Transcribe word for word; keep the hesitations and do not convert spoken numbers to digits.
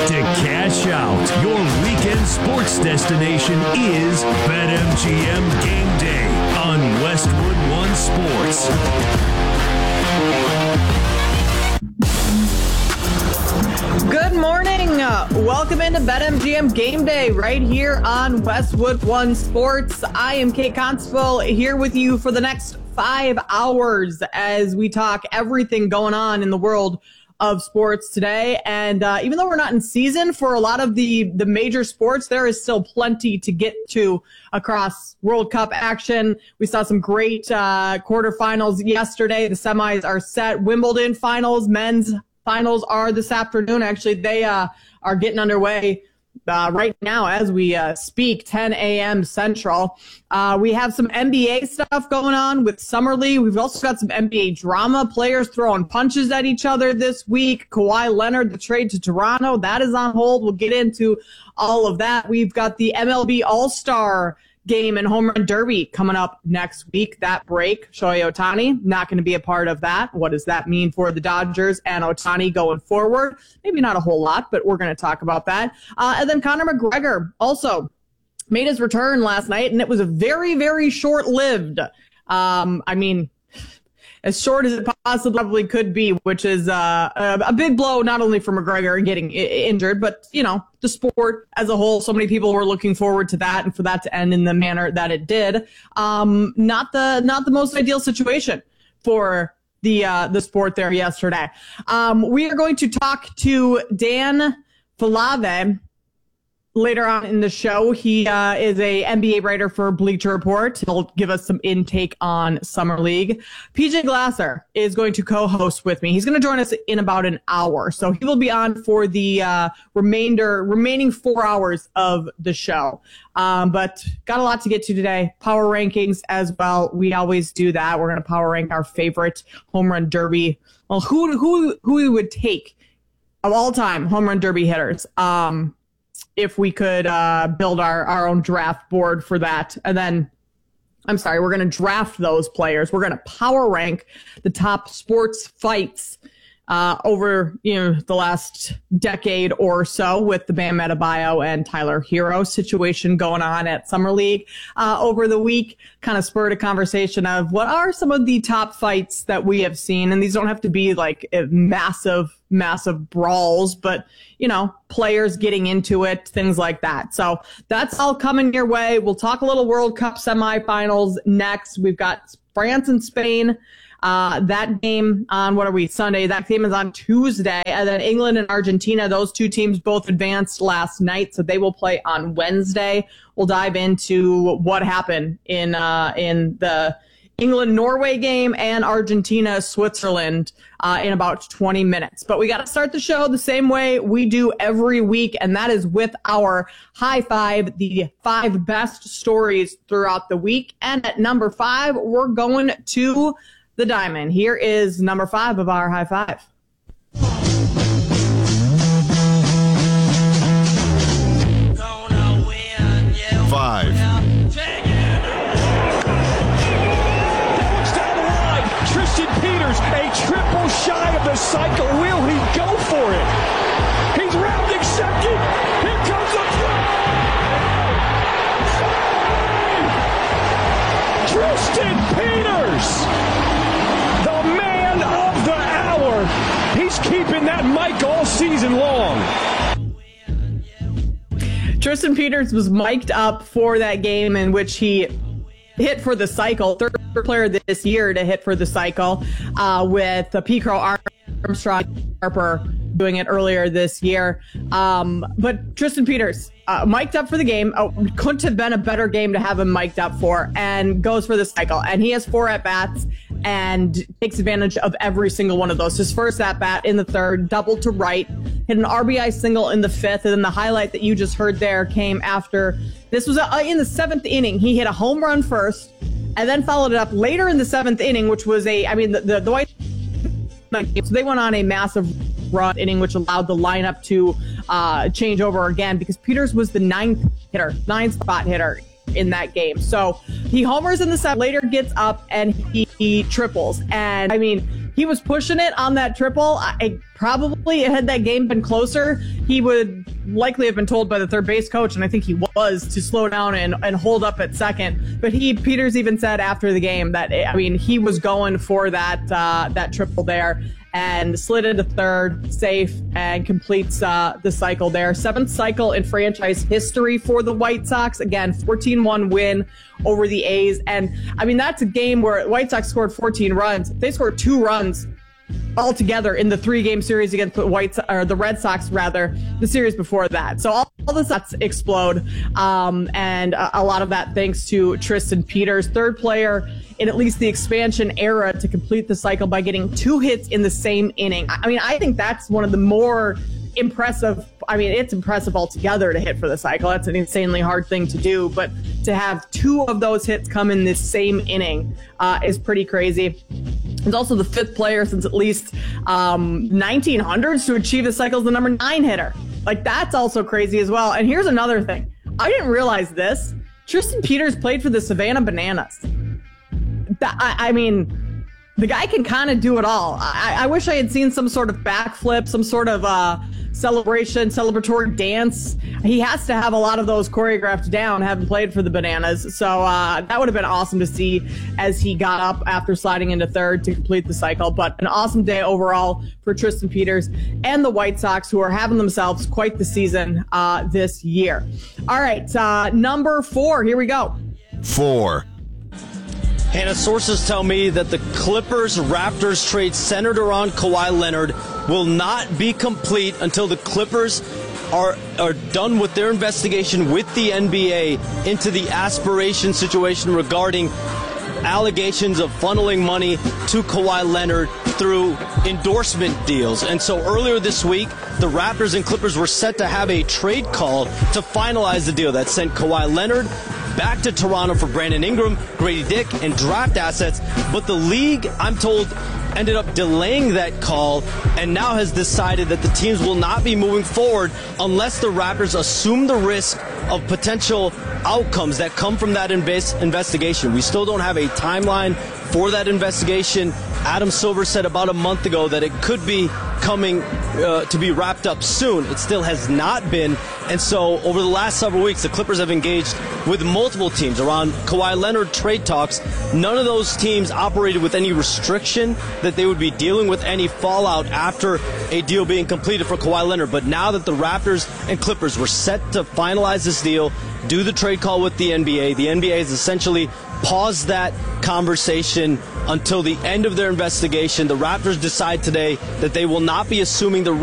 to cash out. Your weekend sports destination is BetMGM Game Day on Westwood One Sports. Good morning. Uh, welcome into BetMGM Game Day right here on Westwood One Sports. I am Kate Constable here with you for the next five hours as we talk everything going on in the world of sports today. And uh, even though we're not in season for a lot of the, the major sports, there is still plenty to get to across World Cup action. We saw some great uh, quarterfinals yesterday. The semis are set. Wimbledon finals, men's finals are this afternoon. Actually, they uh, are getting underway uh, right now as we uh, speak, ten a.m. Central. Uh, we have some N B A stuff going on with Summer League. We've also got some N B A drama, players throwing punches at each other this week. Kawhi Leonard, the trade to Toronto, that is on hold. We'll get into all of that. We've got the M L B All-Star Game and Home Run Derby coming up next week. That break, Shohei Ohtani, not going to be a part of that. What does that mean for the Dodgers and Ohtani going forward? Maybe not a whole lot, but we're going to talk about that. Uh, and then Conor McGregor also made his return last night, and it was a very, very short-lived. Um, I mean, as short as it possibly could be, which is uh, a, a big blow not only for McGregor getting I- injured, but, you know, the sport as a whole. So many people were looking forward to that, and for that to end in the manner that it did. Um, not the not the most ideal situation for the uh, the sport there yesterday. Um, we are going to talk to Dan Falave later on in the show. He uh, is a N B A writer for Bleacher Report. He'll give us some intake on Summer League. P J Glasser is going to co-host with me. He's going to join us in about an hour. So he will be on for the uh, remainder, remaining four hours of the show. Um, but got a lot to get to today. Power rankings as well. We always do that. We're going to power rank our favorite home run derby. Well, who, who, who we would take of all time home run derby hitters. Um, if we could uh, build our, our own draft board for that. And then, I'm sorry, we're going to draft those players. We're going to power rank the top sports fights uh, over you know the last decade or so with the Bam Adebayo and Tyler Hero situation going on at Summer League uh, over the week. Kind of spurred a conversation of what are some of the top fights that we have seen. And these don't have to be like massive massive brawls, but, you know, players getting into it, things like that. So that's all coming your way. We'll talk a little World Cup semifinals next. We've got France and Spain. Uh, that game on, what are we, Sunday? That game is on Tuesday. And then England and Argentina, those two teams both advanced last night, so they will play on Wednesday. We'll dive into what happened in uh, in the England-Norway game and Argentina-Switzerland uh, in about twenty minutes. But we got to start the show the same way we do every week, and that is with our High Five, the five best stories throughout the week. And at number five, we're going to the Diamond. Here is number five of our High Five. Five. Tristan Peters, a triple shy of the cycle. Will he go for it? He's rounding second. Here comes a throw. Tristan Peters, the man of the hour. He's keeping that mic all season long. Tristan Peters was mic'd up for that game in which he hit for the cycle, third player this year to hit for the cycle, uh, with the P. Crow Armstrong Harper doing it earlier this year. Um, but Tristan Peters, uh, mic'd up for the game. Oh, couldn't have been a better game to have him mic'd up for, and goes for the cycle. And he has four at-bats and takes advantage of every single one of those. His first at-bat in the third, doubled to right, hit an R B I single in the fifth, and then the highlight that you just heard there came after. This was a, in the seventh inning. He hit a home run first, and then followed it up later in the seventh inning, which was a, I mean, the, the, the White so they went on a massive run inning, which allowed the lineup to uh, change over again because Peters was the ninth hitter, ninth spot hitter in that game. So he homers in the seventh, later gets up and he, he triples. And I mean, he was pushing it on that triple. I, I probably, had that game been closer, he would likely have been told by the third base coach, and I think he was, to slow down and, and hold up at second. But he, Peters even said after the game that, I mean, he was going for that uh, that triple there, and slid into third, safe, and completes uh, the cycle there. Seventh cycle in franchise history for the White Sox. Again, fourteen one win over the A's. And, I mean, that's a game where White Sox scored fourteen runs. They scored two runs altogether in the three-game series against the White so- or the Red Sox, rather, the series before that. So all, all the sets explode, um, and a, a lot of that thanks to Tristan Peters, third player in at least the expansion era to complete the cycle by getting two hits in the same inning. I mean, I think that's one of the more impressive. I mean, it's impressive altogether to hit for the cycle. That's an insanely hard thing to do, but to have two of those hits come in this same inning uh, is pretty crazy. He's also the fifth player since at least um, nineteen hundreds to achieve the cycle as the number nine hitter. Like, that's also crazy as well. And here's another thing. I didn't realize this. Tristan Peters played for the Savannah Bananas. That, I, I mean, the guy can kind of do it all. I, I wish I had seen some sort of backflip, some sort of uh, celebration, celebratory dance. He has to have a lot of those choreographed down, having played for the Bananas. So uh, that would have been awesome to see as he got up after sliding into third to complete the cycle. But an awesome day overall for Tristan Peters and the White Sox, who are having themselves quite the season uh, this year. All right, uh, number four. Here we go. Four. Hannah, sources tell me that the Clippers-Raptors trade centered around Kawhi Leonard will not be complete until the Clippers are are done with their investigation with the N B A into the aspiration situation regarding allegations of funneling money to Kawhi Leonard through endorsement deals. And so earlier this week, the Raptors and Clippers were set to have a trade call to finalize the deal that sent Kawhi Leonard back to Toronto for Brandon Ingram, Grady Dick, and draft assets. But the league, I'm told, ended up delaying that call and now has decided that the teams will not be moving forward unless the Raptors assume the risk of potential outcomes that come from that invest- investigation. We still don't have a timeline for that investigation. Adam Silver said about a month ago that it could be coming uh, to be wrapped up soon. It still has not been. And so over the last several weeks, the Clippers have engaged with multiple teams around Kawhi Leonard trade talks. None of those teams operated with any restriction that they would be dealing with any fallout after a deal being completed for Kawhi Leonard. But now that the Raptors and Clippers were set to finalize this deal, do the trade call with the N B A, the N B A has essentially paused that conversation until the end of their investigation. The Raptors decide today that they will not be assuming the